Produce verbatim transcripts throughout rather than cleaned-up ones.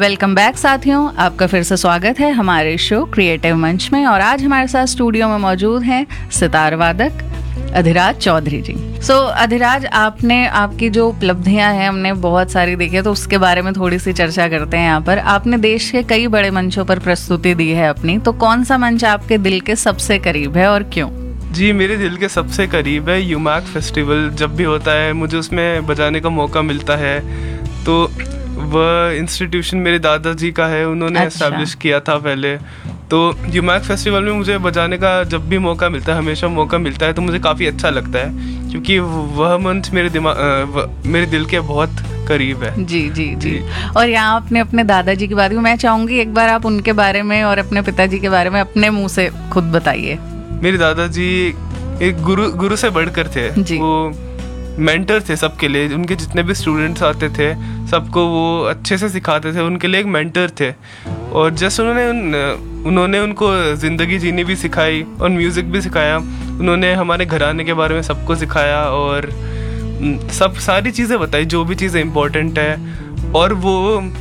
Welcome back साथियों, आपका फिर से स्वागत है हमारे शो क्रिएटिव मंच में। और आज हमारे साथ स्टूडियो में मौजूद हैं सितार वादक अधिराज चौधरी जी। सो so, अधिराज, आपने आपकी जो उपलब्धियां हैं हमने बहुत सारी देखी है, तो उसके बारे में थोड़ी सी चर्चा करते हैं यहाँ पर। आपने देश के कई बड़े मंचों पर प्रस्तुति दी है अपनी, तो कौन सा मंच आपके दिल के सबसे करीब है और क्यों? जी, मेरे दिल के सबसे करीब है यूमैक फेस्टिवल। जब भी होता है मुझे उसमें बजाने का मौका मिलता है, तो वह इंस्टीट्यूशन मेरे दादाजी का है, उन्होंने एस्टैब्लिश किया था पहले। तो यूमैक फेस्टिवल में मुझे बजाने का जब भी मौका मिलता है, हमेशा मौका मिलता है, तो मुझे काफ़ी अच्छा लगता है, क्योंकि वह मंच मेरे दिमाग मेरे दिल के बहुत करीब है। जी जी जी, जी। और यहाँ आपने अपने दादाजी की बात की, मैं चाहूँगी एक बार आप उनके बारे में और अपने पिताजी के बारे में अपने मुँह से खुद बताइए। मेरे दादाजी एक गुरु गुरु से बढ़कर थे। वो मेंटर थे सबके लिए, उनके जितने भी स्टूडेंट्स आते थे सबको वो अच्छे से सिखाते थे, उनके लिए एक मेंटर थे। और जैसे उन्होंने उन, उन्होंने उनको ज़िंदगी जीनी भी सिखाई और म्यूज़िक भी सिखाया। उन्होंने हमारे घराने के बारे में सबको सिखाया और सब सारी चीज़ें बताई, जो भी चीज़ें इम्पोर्टेंट है। और वो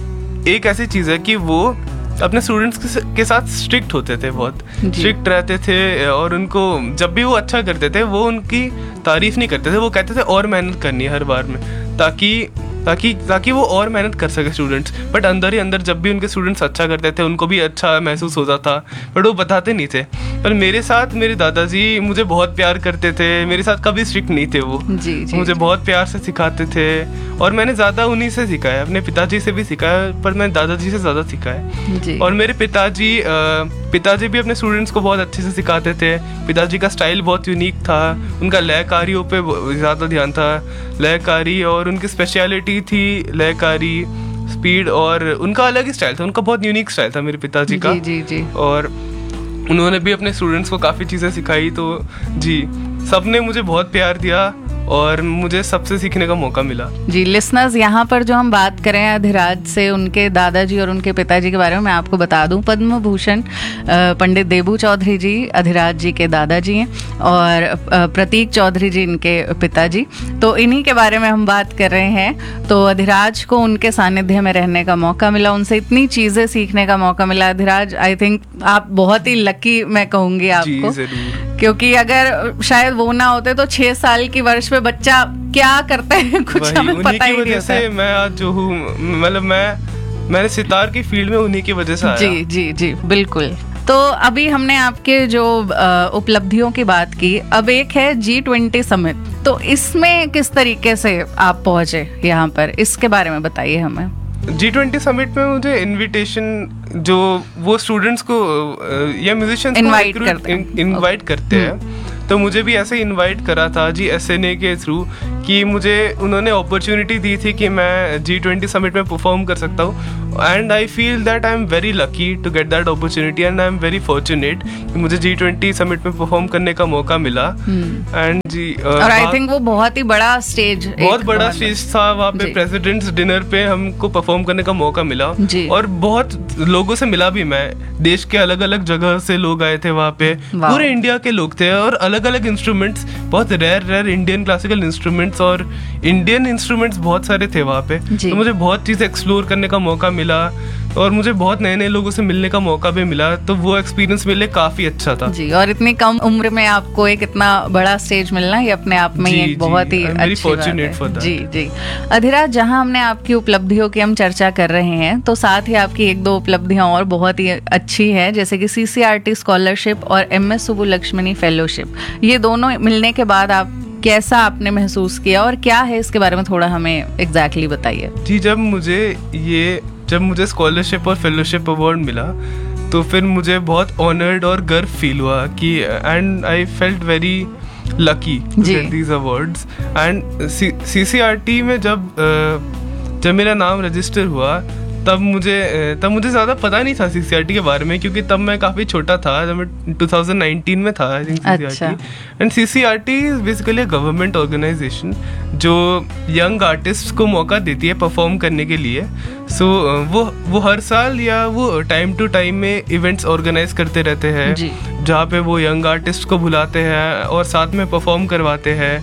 एक ऐसी चीज़ है कि वो अपने स्टूडेंट्स के साथ स्ट्रिक्ट होते थे, बहुत स्ट्रिक्ट रहते थे। और उनको जब भी वो अच्छा करते थे वो उनकी तारीफ नहीं करते थे, वो कहते थे और मेहनत करनी है हर बार में, ताकि ताकि ताकि वो और मेहनत कर सके स्टूडेंट्स। बट अंदर ही अंदर जब भी उनके स्टूडेंट्स अच्छा करते थे उनको भी अच्छा महसूस होता था, बट वो बताते नहीं थे। पर मेरे साथ मेरे दादाजी मुझे बहुत प्यार करते थे, मेरे साथ कभी स्ट्रिक्ट नहीं थे वो। जी, जी, मुझे जी. बहुत प्यार से सिखाते थे और मैंने ज़्यादा उन्हीं से सीखा है, अपने पिताजी से भी सीखा है, पर मैंने दादाजी से ज़्यादा सीखा है। और मेरे पिताजी पिताजी भी अपने स्टूडेंट्स को बहुत अच्छे से सिखाते थे। पिताजी का स्टाइल बहुत यूनिक था, उनका लयकारियों पे ज़्यादा ध्यान था, लयकारी, और उनकी स्पेशलिटी थी लयकारी, स्पीड, और उनका अलग ही स्टाइल था, उनका बहुत यूनिक स्टाइल था मेरे पिताजी का। जी, जी, जी। और उन्होंने भी अपने स्टूडेंट्स को काफ़ी चीज़ें सिखाई। तो जी, सबने मुझे बहुत प्यार दिया और मुझे सबसे सीखने का मौका मिला। जी लिसनर्स, यहाँ पर जो हम बात करें अधिराज से, उनके दादाजी और उनके पिताजी के बारे में मैं आपको बता दूं, पद्म भूषण पंडित देबू चौधरी जी अधिराज जी के दादाजी हैं और प्रतीक चौधरी जी इनके पिताजी। तो इन्हीं के बारे में हम बात कर रहे हैं। तो अधिराज को उनके सानिध्य में रहने का मौका मिला, उनसे इतनी चीज़ें सीखने का मौका मिला। अधिराज, आई थिंक आप बहुत ही लकी मैं कहूँगी आपको, क्योंकि अगर शायद वो ना होते तो छह साल की वर्ष में बच्चा क्या करता है कुछ हमें पता ही नहीं होता है। मैं आज जो हूँ, मतलब मैं मैंने सितार की फील्ड में उन्हीं की वजह से आया। जी जी जी बिल्कुल। तो अभी हमने आपके जो उपलब्धियों की बात की, अब एक है जी ट्वेंटी समिट, तो इसमें किस तरीके से आप पहुंचे यहाँ पर, इसके बारे में बताइए हमें। जी ट्वेंटी समिट में मुझे इनविटेशन, जो वो स्टूडेंट्स को या म्यूजिशियंस इनवाइट करते हैं, इनवाइट करते हैं, तो मुझे भी ऐसे इनवाइट करा था जी एस एन ए के थ्रू, कि मुझे उन्होंने अपॉर्चुनिटी दी थी कि मैं जी ट्वेंटी समिट में परफॉर्म कर सकता हूँ। And I feel that I am very lucky to get that opportunity and I am very fortunate कि मुझे जी ट्वेंटी समिट में परफॉर्म करने का मौका मिला। एंड जी uh, और आई थिंक वो बहुत ही बड़ा स्टेज बहुत बड़ा स्टेज था वहाँ पे, प्रेसिडेंट्स डिनर पे हमको परफॉर्म करने का मौका मिला और बहुत लोगों से मिला भी मैं। देश के अलग अलग जगह से लोग आए थे वहाँ पे, पूरे इंडिया के लोग थे, और अलग अलग इंस्ट्रूमेंट्स, बहुत rare rare Indian classical instruments और इंडियन इंस्ट्रूमेंट्स बहुत सारे थे वहाँ पे। तो मुझे बहुत चीज़ एक्सप्लोर करने का मौका मिला और मुझे बहुत नए नए लोगों से मिलने का मौका भी मिला। तो वो एक्सपीरियंस मेरे लिए काफी अच्छा था जी। और इतनी कम उम्र में आपको एक इतना बड़ा स्टेज मिलना, ये अपने आप में एक बहुत ही अच्छी बात है। जी जी अधिराज, जहां हमने आपकी उपलब्धियों की हम चर्चा कर रहे हैं, तो साथ ही आपकी एक दो उपलब्धियां और बहुत ही अच्छी है, जैसे कि सी सी आर टी स्कॉलरशिप और एम एस सुब्बुलक्ष्मी फेलोशिप। ये दोनों मिलने के बाद आप कैसा आपने महसूस किया और क्या है इसके बारे में थोड़ा हमें एग्जैक्टली बताइए। जी, जब मुझे ये जब मुझे स्कॉलरशिप और फेलोशिप अवार्ड मिला तो फिर मुझे बहुत ऑनर्ड और गर्व फील हुआ कि and I felt very lucky to get these awards. And C C R T में जब जब मेरा नाम रजिस्टर हुआ तब मुझे तब मुझे ज़्यादा पता नहीं था सी सी आर टी के बारे में, क्योंकि तब मैं काफ़ी छोटा था, जब मैं टू थाउजेंड नाइनटीन में था I think C C R T. And C C R T is basically government organisation जो यंग आर्टिस्ट को मौका देती है परफॉर्म करने के लिए। सो so, वो वो हर साल या वो टाइम टू टाइम में इवेंट्स ऑर्गेनाइज करते रहते हैं, जहाँ पे वो यंग आर्टिस्ट को बुलाते हैं और साथ में परफॉर्म करवाते हैं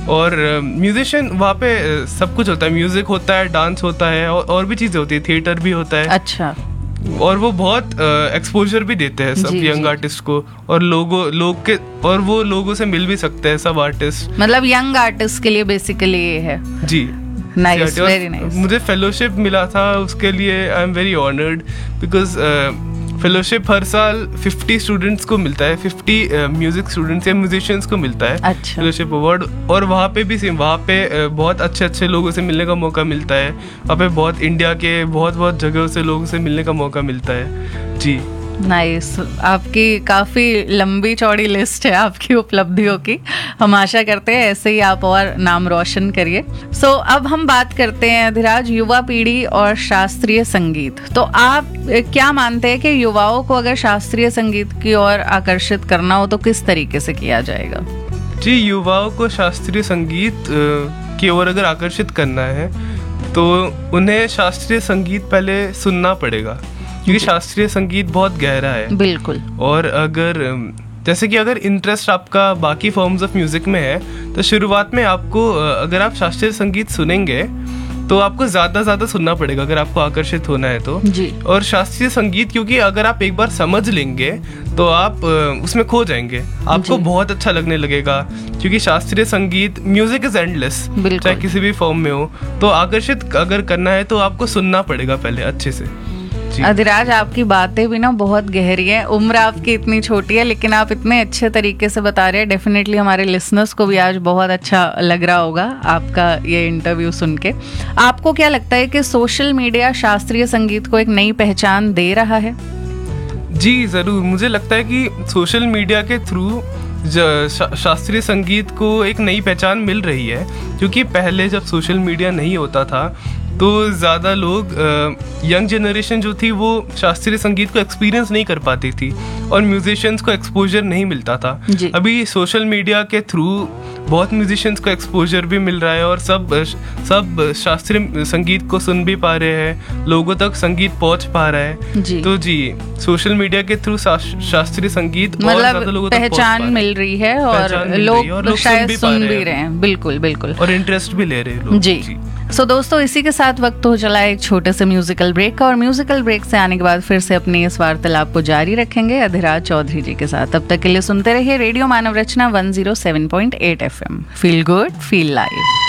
और म्यूजिशियन वहाँ पे सब कुछ होता है, म्यूजिक होता है, डांस होता है और, और भी चीज़ें होती है, थिएटर भी होता है। अच्छा। और वो बहुत एक्सपोजर भी देते हैं सब यंग आर्टिस्ट को, और लोगों लोग के और वो लोगों से मिल भी सकते हैं सब आर्टिस्ट। मतलब यंग आर्टिस्ट के लिए बेसिकली ये है। जी, नाइस, वेरी नाइस। मुझे फेलोशिप मिला था, उसके लिए I am very honoured, because fellowship हर साल पचास स्टूडेंट्स को मिलता है, पचास म्यूजिक स्टूडेंट्स या म्यूजिशियंस को मिलता है अच्छा। Fellowship award. और वहाँ पे भी सेम, वहाँ पे uh, बहुत अच्छे अच्छे लोगों से मिलने का मौका मिलता है। वहाँ पे बहुत इंडिया के बहुत बहुत जगहों से लोगों से मिलने का मौका मिलता है। जी, नाइस nice. आपकी काफ़ी लंबी चौड़ी लिस्ट है आपकी उपलब्धियों की। हम आशा करते हैं ऐसे ही आप और नाम रोशन करिए। सो so, अब हम बात करते हैं अधिराज, युवा पीढ़ी और शास्त्रीय संगीत। तो आप क्या मानते हैं कि युवाओं को अगर शास्त्रीय संगीत की ओर आकर्षित करना हो तो किस तरीके से किया जाएगा? जी, युवाओं को शास्त्रीय संगीत की ओर अगर आकर्षित करना है तो उन्हें शास्त्रीय संगीत पहले सुनना पड़ेगा, क्योंकि शास्त्रीय संगीत बहुत गहरा है। बिल्कुल। और अगर जैसे कि अगर इंटरेस्ट आपका बाकी फॉर्म्स ऑफ म्यूजिक में है तो शुरुआत में आपको, अगर आप शास्त्रीय संगीत सुनेंगे तो आपको ज़्यादा ज़्यादा सुनना पड़ेगा अगर आपको आकर्षित होना है तो। जी। और शास्त्रीय संगीत, क्योंकि अगर आप एक बार समझ लेंगे तो आप उसमें खो जाएंगे, आपको बहुत अच्छा लगने लगेगा, क्योंकि शास्त्रीय संगीत, म्यूजिक इज एंडलेस, चाहे किसी भी फॉर्म में हो। तो आकर्षित अगर करना है तो आपको सुनना पड़ेगा पहले अच्छे से। अधिराज, आपकी बातें भी ना बहुत गहरी है, उम्र आपकी इतनी छोटी है लेकिन आप इतने अच्छे तरीके से बता रहे हैं। डेफिनेटली हमारे लिसनर्स को भी आज बहुत अच्छा लग रहा होगा आपका ये इंटरव्यू सुन के। आपको क्या लगता है कि सोशल मीडिया शास्त्रीय संगीत को एक नई पहचान दे रहा है? जी ज़रूर, मुझे लगता है कि सोशल मीडिया के थ्रू शा, शास्त्रीय संगीत को एक नई पहचान मिल रही है, क्योंकि पहले जब सोशल मीडिया नहीं होता था तो ज़्यादा लोग, यंग जनरेशन जो थी वो शास्त्रीय संगीत को एक्सपीरियंस नहीं कर पाती थी और म्यूजिशियंस को एक्सपोजर नहीं मिलता था। अभी सोशल मीडिया के थ्रू बहुत म्यूजिशियंस को एक्सपोजर भी मिल रहा है और सब सब शास्त्रीय संगीत को सुन भी पा रहे हैं, लोगों तक संगीत पहुंच पा रहा है। जी। तो जी, सोशल मीडिया के थ्रू शास्त्रीय संगीत और ज़्यादा लोगों तक पहचान मिल रही है और लोग शायद सुन भी रहे हैं। बिल्कुल बिल्कुल, और इंटरेस्ट भी ले रहे हैं लोग। जी। सो so, दोस्तों, इसी के साथ वक्त हो चला एक छोटे से म्यूजिकल ब्रेक का, और म्यूजिकल ब्रेक से आने के बाद फिर से अपनी इस वार्तालाप को जारी रखेंगे अधिराज चौधरी जी के साथ। तब तक के लिए सुनते रहिए रेडियो मानव रचना one zero seven point eight F M. Feel good, feel live.